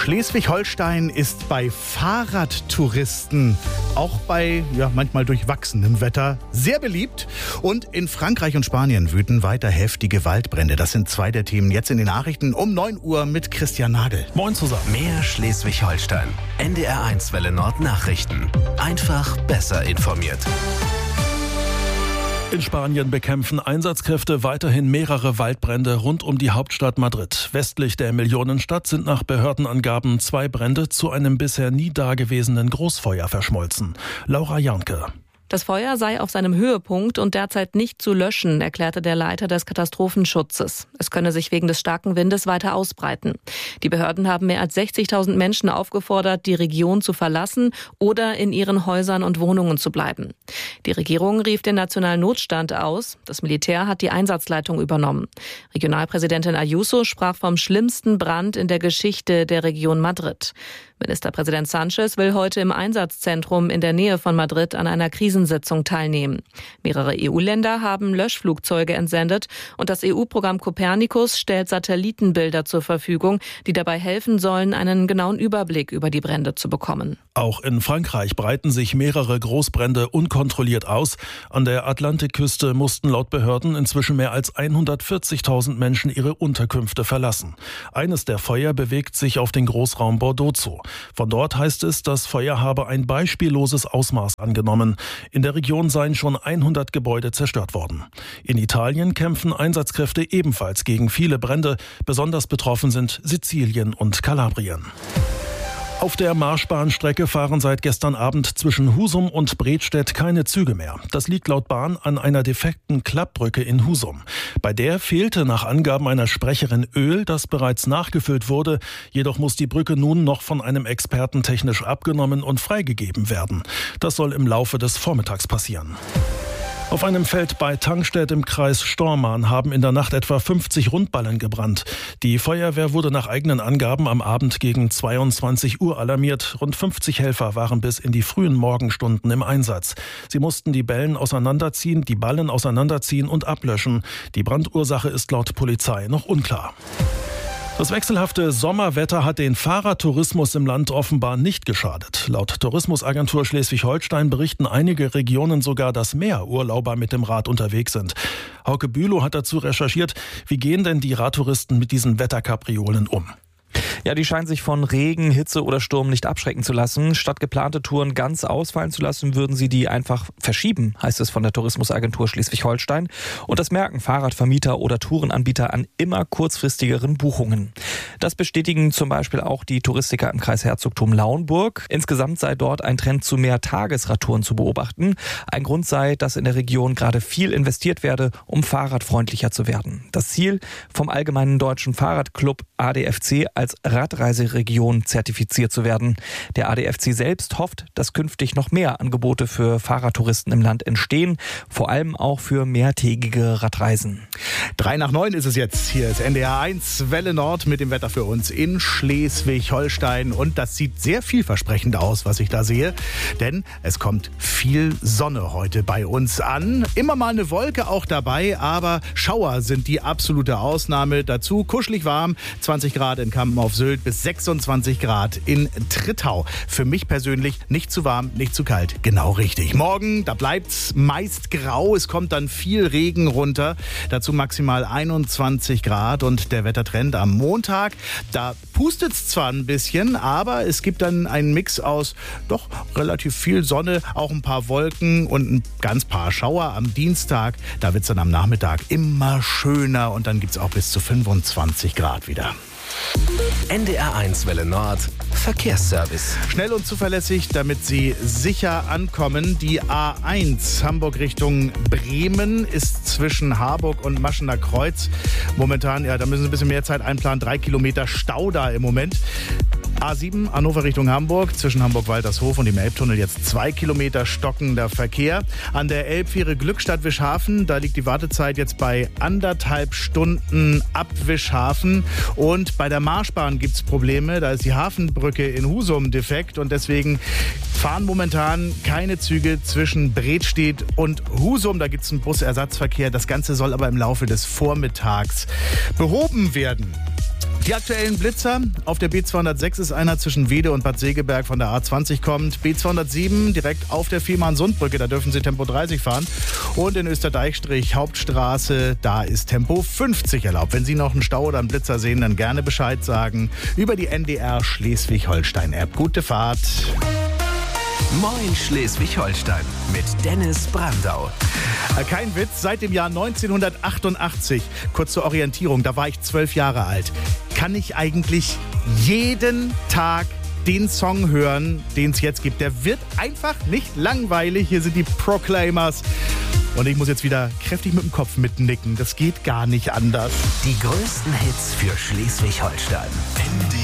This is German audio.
Schleswig-Holstein ist bei Fahrradtouristen, auch bei manchmal durchwachsenem Wetter, sehr beliebt. Und in Frankreich und Spanien wüten weiter heftige Waldbrände. Das sind zwei der Themen jetzt in den Nachrichten um 9 Uhr mit Christian Nagel. Moin zusammen. Mehr Schleswig-Holstein. NDR1 Welle Nord Nachrichten. Einfach besser informiert. In Spanien bekämpfen Einsatzkräfte weiterhin mehrere Waldbrände rund um die Hauptstadt Madrid. Westlich der Millionenstadt sind nach Behördenangaben 2 Brände zu einem bisher nie dagewesenen Großfeuer verschmolzen. Laura Janke. Das Feuer sei auf seinem Höhepunkt und derzeit nicht zu löschen, erklärte der Leiter des Katastrophenschutzes. Es könne sich wegen des starken Windes weiter ausbreiten. Die Behörden haben mehr als 60.000 Menschen aufgefordert, die Region zu verlassen oder in ihren Häusern und Wohnungen zu bleiben. Die Regierung rief den nationalen Notstand aus. Das Militär hat die Einsatzleitung übernommen. Regionalpräsidentin Ayuso sprach vom schlimmsten Brand in der Geschichte der Region Madrid. Ministerpräsident Sánchez will heute im Einsatzzentrum in der Nähe von Madrid an einer Krisensitzung teilnehmen. Mehrere EU-Länder haben Löschflugzeuge entsendet und das EU-Programm Copernicus stellt Satellitenbilder zur Verfügung, die dabei helfen sollen, einen genauen Überblick über die Brände zu bekommen. Auch in Frankreich breiten sich mehrere Großbrände unkontrolliert aus. An der Atlantikküste mussten laut Behörden inzwischen mehr als 140.000 Menschen ihre Unterkünfte verlassen. Eines der Feuer bewegt sich auf den Großraum Bordeaux zu. Von dort heißt es, das Feuer habe ein beispielloses Ausmaß angenommen. In der Region seien schon 100 Gebäude zerstört worden. In Italien kämpfen Einsatzkräfte ebenfalls gegen viele Brände. Besonders betroffen sind Sizilien und Kalabrien. Auf der Marschbahnstrecke fahren seit gestern Abend zwischen Husum und Bredstedt keine Züge mehr. Das liegt laut Bahn an einer defekten Klappbrücke in Husum. Bei der fehlte nach Angaben einer Sprecherin Öl, das bereits nachgefüllt wurde. Jedoch muss die Brücke nun noch von einem Experten technisch abgenommen und freigegeben werden. Das soll im Laufe des Vormittags passieren. Auf einem Feld bei Tangstedt im Kreis Stormarn haben in der Nacht etwa 50 Rundballen gebrannt. Die Feuerwehr wurde nach eigenen Angaben am Abend gegen 22 Uhr alarmiert. Rund 50 Helfer waren bis in die frühen Morgenstunden im Einsatz. Sie mussten die Ballen auseinanderziehen und ablöschen. Die Brandursache ist laut Polizei noch unklar. Das wechselhafte Sommerwetter hat den Fahrradtourismus im Land offenbar nicht geschadet. Laut Tourismusagentur Schleswig-Holstein berichten einige Regionen sogar, dass mehr Urlauber mit dem Rad unterwegs sind. Hauke Bülow hat dazu recherchiert. Wie gehen denn die Radtouristen mit diesen Wetterkapriolen um? Ja, die scheinen sich von Regen, Hitze oder Sturm nicht abschrecken zu lassen. Statt geplante Touren ganz ausfallen zu lassen, würden sie die einfach verschieben, heißt es von der Tourismusagentur Schleswig-Holstein. Und das merken Fahrradvermieter oder Tourenanbieter an immer kurzfristigeren Buchungen. Das bestätigen zum Beispiel auch die Touristiker im Kreis Herzogtum Lauenburg. Insgesamt sei dort ein Trend zu mehr Tagesradtouren zu beobachten. Ein Grund sei, dass in der Region gerade viel investiert werde, um fahrradfreundlicher zu werden. Das Ziel vom Allgemeinen Deutschen Fahrradclub ADFC als Radreiseregion zertifiziert zu werden. Der ADFC selbst hofft, dass künftig noch mehr Angebote für Fahrradtouristen im Land entstehen, vor allem auch für mehrtägige Radreisen. 8:03 ist es jetzt. Hier ist NDR1 Welle Nord mit dem Wetter für uns in Schleswig-Holstein. Und das sieht sehr vielversprechend aus, was ich da sehe. Denn es kommt viel Sonne heute bei uns an. Immer mal eine Wolke auch dabei, aber Schauer sind die absolute Ausnahme. Dazu kuschelig warm, 20 Grad in Kampen auf Sylt bis 26 Grad in Trittau. Für mich persönlich nicht zu warm, nicht zu kalt. Genau richtig. Morgen, da bleibt's meist grau. Es kommt dann viel Regen runter. Dazu maximal 21 Grad. Und der Wettertrend am Montag, da pustet's zwar ein bisschen, aber es gibt dann einen Mix aus doch relativ viel Sonne, auch ein paar Wolken und ein ganz paar Schauer am Dienstag. Da wird's dann am Nachmittag immer schöner und dann gibt's auch bis zu 25 Grad wieder. NDR1 Welle Nord Verkehrsservice. Schnell und zuverlässig, damit Sie sicher ankommen. Die A1 Hamburg Richtung Bremen ist zwischen Harburg und Maschener Kreuz. Momentan, da müssen Sie ein bisschen mehr Zeit einplanen. 3 Kilometer Stau da im Moment. A7 Hannover Richtung Hamburg, zwischen Hamburg-Waltershof und dem Elbtunnel jetzt 2 Kilometer stockender Verkehr. An der Elbfähre Glückstadt-Wischhafen, da liegt die Wartezeit jetzt bei 1,5 Stunden ab Wischhafen. Und bei der Marschbahn gibt es Probleme, da ist die Hafenbrücke in Husum defekt und deswegen fahren momentan keine Züge zwischen Bredstedt und Husum. Da gibt es einen Busersatzverkehr. Das Ganze soll aber im Laufe des Vormittags behoben werden. Die aktuellen Blitzer. Auf der B206 ist einer zwischen Wede und Bad Segeberg von der A20 kommt. B207 direkt auf der Fehmarn-Sundbrücke, da dürfen Sie Tempo 30 fahren. Und in Österdeichstrich-Hauptstraße, da ist Tempo 50 erlaubt. Wenn Sie noch einen Stau oder einen Blitzer sehen, dann gerne Bescheid sagen. Über die NDR Schleswig-Holstein-App. Gute Fahrt. Moin Schleswig-Holstein mit Dennis Brandau. Kein Witz, seit dem Jahr 1988, kurz zur Orientierung, da war ich 12 Jahre alt, kann ich eigentlich jeden Tag den Song hören, den es jetzt gibt. Der wird einfach nicht langweilig. Hier sind die Proclaimers. Und ich muss jetzt wieder kräftig mit dem Kopf mitnicken. Das geht gar nicht anders. Die größten Hits für Schleswig-Holstein.